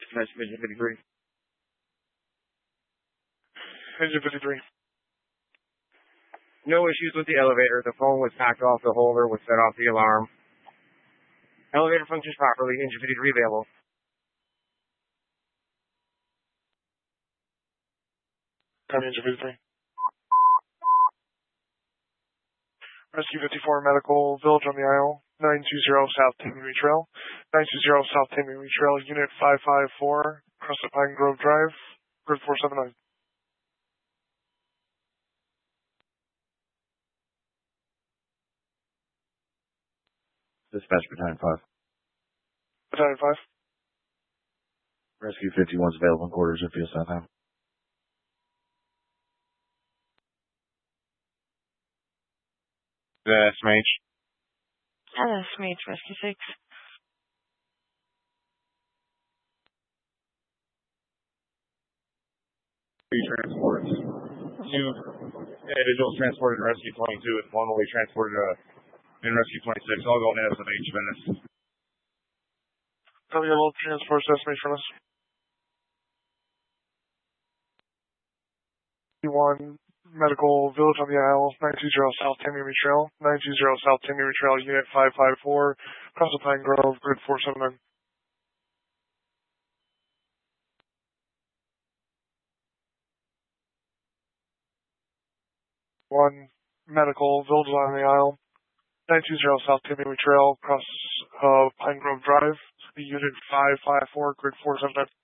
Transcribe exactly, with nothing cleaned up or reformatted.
Dispatch Engine fifty-three. Engine fifty-three. No issues with the elevator. The phone was packed off the holder, was set off the alarm. Elevator functions properly. Engine fifty-three available. Copy, Engine fifty-three. Rescue fifty-four, Medical Village on the Isle, nine two zero South Tammy Trail, nine two zero South Tammy Trail, Unit five five four, across the Pine Grove Drive, grid four seven nine. Dispatch Battalion five. Battalion five. Rescue fifty-one is available in quarters if you assign them. The S M H. Hello, S M H, Rescue six. Three transports. Two individuals transported in Rescue twenty-two and one will be transported uh, in Rescue twenty-six. All going in S M H Venice. Copy, all transports S M H from us. one Medical Village on the Isle, nine two zero South Tammy Trail, nine two zero South Tammy Trail, Unit five five four, across the Pine Grove, grid four seven nine. one Medical Village on the Isle, nine two zero South Tammy Trail, across uh, Pine Grove Drive, Unit five five four, grid four seven nine.